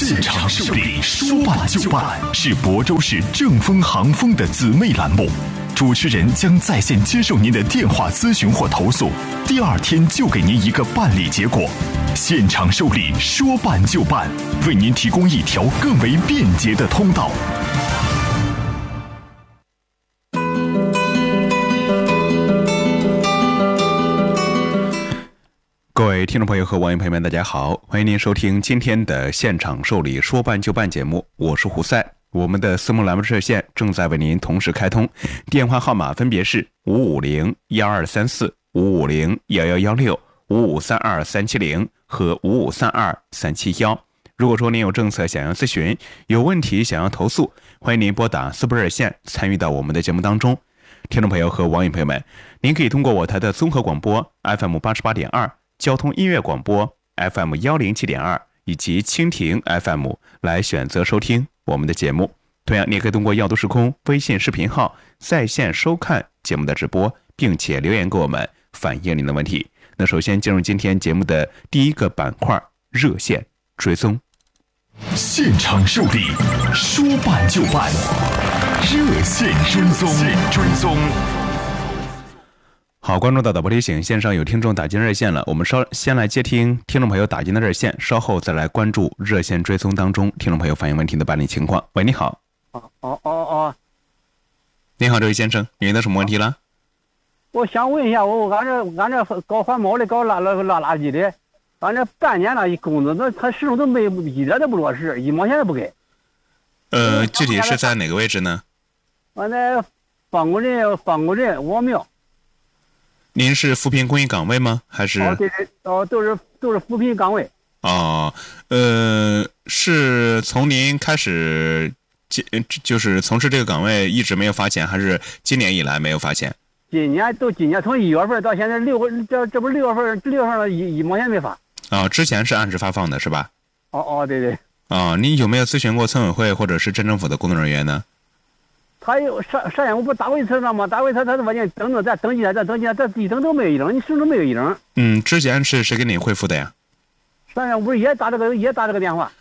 现场受理，说办就办，是亳州市正风航风的姊妹栏目。主持人将在线接受您的电话咨询或投诉，第2天就给您一个办理结果。现场受理，说办就办，为您提供一条更为便捷的通道。 各位听众朋友和网友朋友们，大家好，欢迎您收听今天的现场受理说办就办节目，我是胡塞。我们的私募栏目热线正在为您同时开通，电话号码分别是550-1234、550-1116、5532370和5532371。如果说您有政策想要咨询，有问题想要投诉，欢迎您拨打私募热线参与到我们的节目当中。听众朋友和网友朋友们，您可以通过我台的综合广播 FM88.2、交通音乐广播 FM107.2 以及蜻蜓 FM 来选择收听我们的节目。同样，你也可以通过耀都时空微信视频号在线收看节目的直播，并且留言给我们反映您的问题。那首先进入今天节目的第一个板块，热线追踪。 现场受理，说办就办，热线追踪。 好，关注到导播提醒，线上有听众打进热线了，我们先来接听听众朋友打进的热线，稍后再来关注热线追踪当中听众朋友反映问题的办理情况。喂，你好。你好，这位先生，您的什么问题了？ 我想问一下，俺这搞环保的，搞拉垃圾的，俺这半年了，工资他始终都没一点都不落实，1毛钱都不给。 具体是在哪个位置呢？ 俺在方沟镇王庙。 您是扶贫公益岗位吗？还是？ 对，都是扶贫岗位。 是从您开始就是从事这个岗位一直没有发钱，还是今年以来没有发钱？ 今年从1月份到现在这不是6月份了，1毛钱没发。 之前是按时发放的是吧？ 对。 您有没有咨询过村委会或者是镇政府的工作人员呢？ 他有上县我不打过一次了吗？打过一次，他说你等着，再登记，这一等都没有一整，你始终没有一整。 之前是谁给你回复的呀？ 上县不是也打这个电话？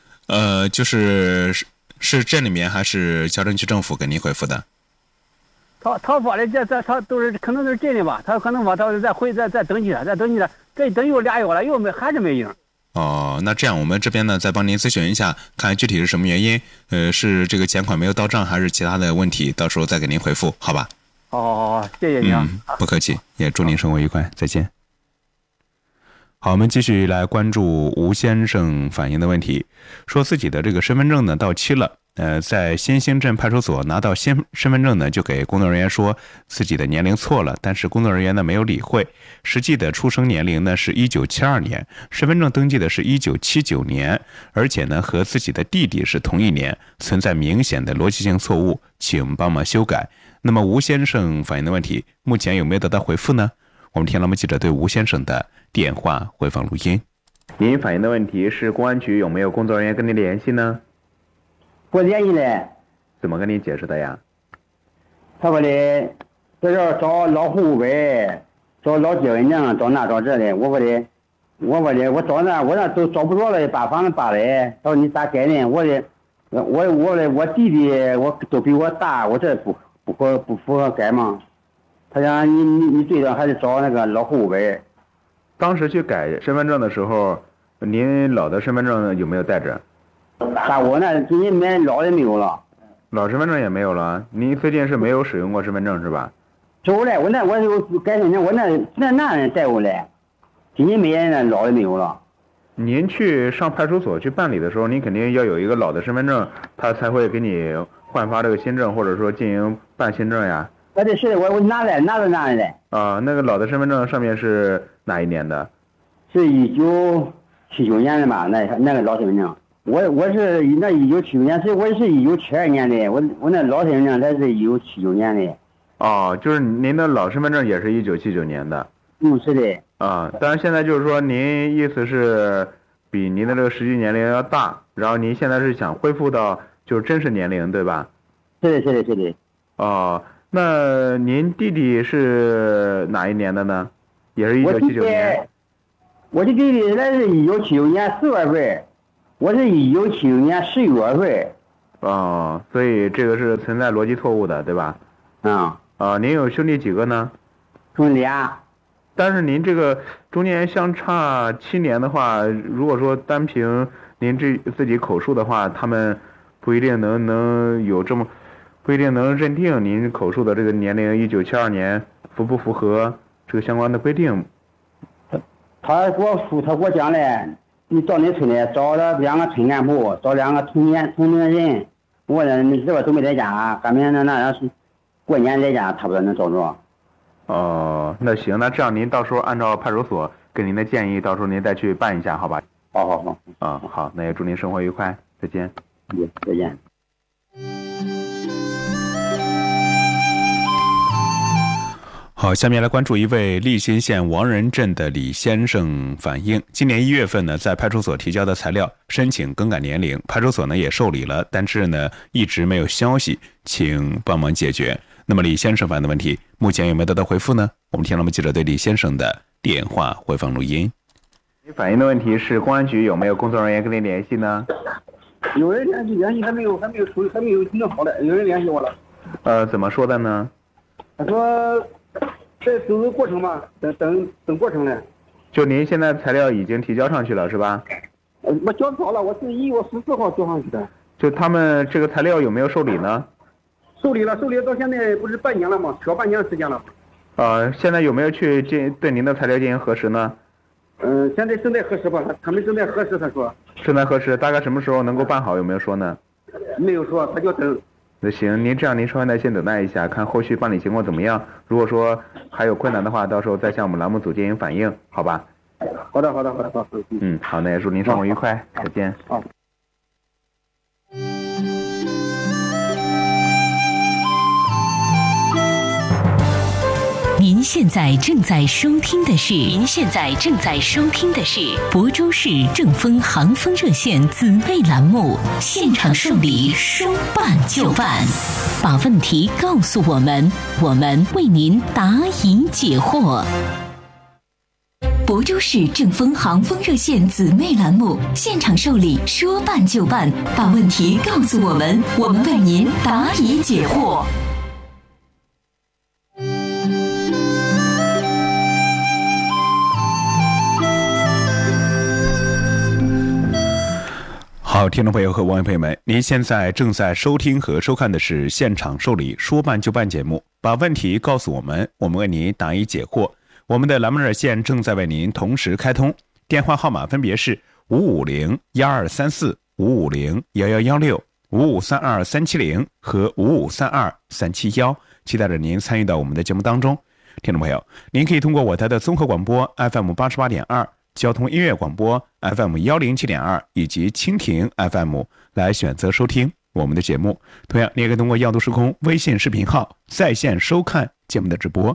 是镇里面还是乡镇区政府给您回复的？ 他发的他都是可能是镇的吧？他可能把他再登记了，这一等又2月了，还是没影。 那这样我们这边呢再帮您咨询一下，看具体是什么原因，是这个钱款没有到账，还是其他的问题，到时候再给您回复，好吧？ 好，谢谢您啊。 不客气，也祝您生活愉快，再见。好，我们继续来关注吴先生反映的问题，说自己的这个身份证呢到期了，在新兴镇派出所拿到新身份证呢，就给工作人员说自己的年龄错了，但是工作人员呢没有理会，实际的出生年龄呢是1972年，身份证登记的是1979年，而且呢和自己的弟弟是同一年，存在明显的逻辑性错误，请帮忙修改。那么吴先生反映的问题，目前有没有得到回复呢？我们听栏目记者对吴先生的电话回放录音。您反映的问题是公安局有没有工作人员跟您联系呢？ 不联系了。 怎么跟你解释的呀？ 他说的在这找老户呗，找老结婚证，找那找这的。我找那都找不着了，把房子扒了。他说你咋改呢？我弟弟我都比我大，我这不符合改吗？他讲你对的还是找那个老户呗。 当时去改身份证的时候，您老的身份证有没有带着？ 我那今年买老的没有了。 老身份证也没有了？您最近是没有使用过身份证是吧？ 有嘞，我就改身份证，我那带过来，今年买那老的没有了。 您去上派出所去办理的时候，您肯定要有一个老的身份证，他才会给你换发这个新证，或者说进行办新证呀。 对，是的，我拿来的。 那个老的身份证上面是哪一年的？ 是1979年的吧？那个老身份证，我是那1979年，所以我是1972年的。我那老身份证才是1979年的。 就是您的老身份证也是1979年的。 是的。 但是现在就是说，您意思是比您的这个实际年龄要大，然后您现在是想恢复到就是真实年龄，对吧？ 是的。 那您弟弟是哪一年的呢？也是1979年。 我的弟弟那是1979年4月份， 我是1976年11月份。 哦，所以这个是存在逻辑错误的，对吧？您有兄弟几个呢？ 兄弟俩。 但是您这个中间相差7年的话，如果说单凭您自己口述的话，他们不一定能有这么，不一定能认定您口述的这个年龄1972年符不符合这个相关的规定。 他给我讲嘞，你到你村里找了2个村干部，找2个同龄人，我说你这边都没在家，赶明那过年在家，差不多能找着。 哦，那行，那这样您到时候按照派出所给您的建议，到时候您再去办一下，好吧？ 好。 好，那也祝您生活愉快，再见。 再见。 好，下面来关注一位利辛县王仁镇的李先生反映，今年1月份呢，在派出所提交的材料申请更改年龄，派出所呢也受理了，但是呢一直没有消息，请帮忙解决。那么李先生反映的问题，目前有没有得到回复呢？我们听了我们记者对李先生的电话回放录音。你反映的问题是公安局有没有工作人员跟您联系呢？ 有人联系还没有弄好嘞，有人联系我了。 怎么说的呢？ 他说这都有过程嘛，等过程嘞。 就您现在材料已经提交上去了是吧？ 我交好了，我是1月14号交上去的。 就他们这个材料有没有受理呢？ 受理了到现在不是半年了吗？小半年的时间了。 现在有没有去对您的材料进行核实呢？ 现在正在核实吧，他们正在核实，他说。 正在核实，大概什么时候能够办好？有没有说呢？ 没有说，他就等。 那行，您稍微耐心等待一下，看后续办理情况怎么样。如果说还有困难的话，到时候再向我们栏目组进行反映，好吧？ 好的。 好，那也祝您生活愉快，再见。 好。 您现在正在收听的是亳州市正风航风热线姊妹栏目《现场受理说办就办》，把问题告诉我们，我们为您答疑解惑。亳州市正风航风热线姊妹栏目《现场受理说办就办》，把问题告诉我们，我们为您答疑解惑。 好，听众朋友和网友朋友们，您现在正在收听和收看的是现场受理说办就办节目，把问题告诉我们，我们为您答疑解惑。我们的栏目热线正在为您同时开通，电话号码分别是550-1234、550-1116、5532370和5532371，期待着您参与到我们的节目当中。听众朋友，您可以通过我台的综合广播 FM88.2、交通音乐广播 FM107.2 以及蜻蜓 FM 来选择收听我们的节目。同样，你也可以通过耀都时空微信视频号在线收看节目的直播。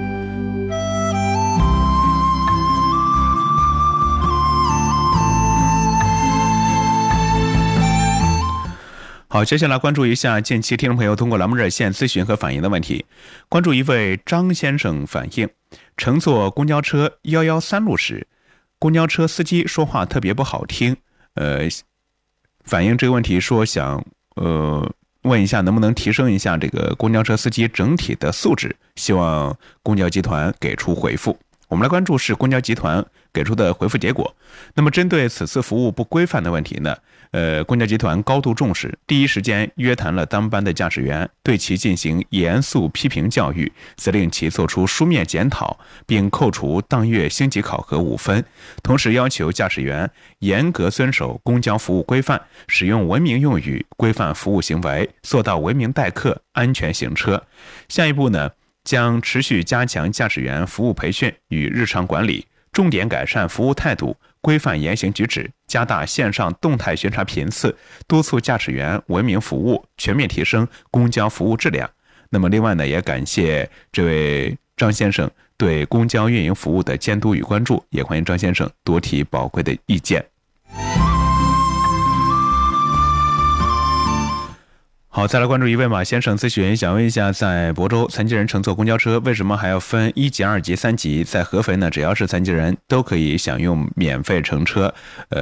好，接下来关注一下近期听众朋友通过栏目热线咨询和反映的问题。关注一位张先生反映，乘坐公交车113路时，公交车司机说话特别不好听，反映这个问题说想问一下能不能提升一下这个公交车司机整体的素质，希望公交集团给出回复。我们来关注是公交集团给出的回复结果。那么针对此次服务不规范的问题呢，公交集团高度重视，第一时间约谈了当班的驾驶员，对其进行严肃批评教育，责令其作出书面检讨，并扣除当月星级考核5分。同时要求驾驶员严格遵守公交服务规范，使用文明用语，规范服务行为，做到文明待客，安全行车。下一步呢，将持续加强驾驶员服务培训与日常管理，重点改善服务态度，规范言行举止，加大线上动态巡查频次，督促驾驶员文明服务，全面提升公交服务质量。那么另外呢，也感谢这位张先生对公交运营服务的监督与关注，也欢迎张先生多提宝贵的意见。好， 好，再来关注一位马先生咨询，想问一下，在亳州残疾人乘坐公交车为什么还要分1级、2级、3级？在合肥呢，只要是残疾人都可以享用免费乘车。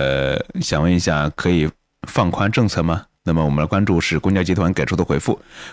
想问一下，可以放宽政策吗？那么我们来关注是公交集团给出的回复。